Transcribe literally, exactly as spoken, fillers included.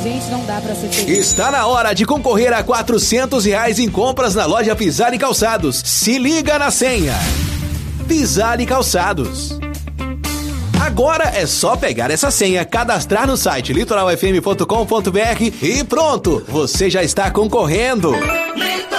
Gente, não dá pra ser feliz. Está na hora de concorrer a quatrocentos reais em compras na loja Pisani Calçados. Se liga na senha. Pisani Calçados. Agora é só pegar essa senha, cadastrar no site litoral f m ponto com ponto b r e pronto, você já está concorrendo.